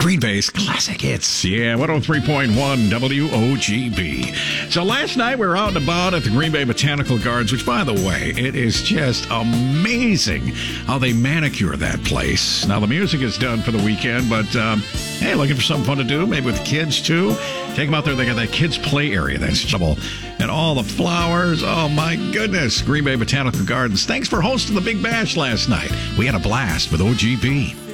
Green Bay's classic hits. Yeah, 103.1 WOGB. So last night we were out and about at the Green Bay Botanical Gardens, which, by the way, it is just amazing how they manicure that place. Now, the music is done for the weekend, but hey, looking for something fun to do, maybe with the kids too? Take them out there. They got that kids' play area. That's trouble. And all the flowers. Oh, my goodness. Green Bay Botanical Gardens. Thanks for hosting the Big Bash last night. We had a blast with OGB.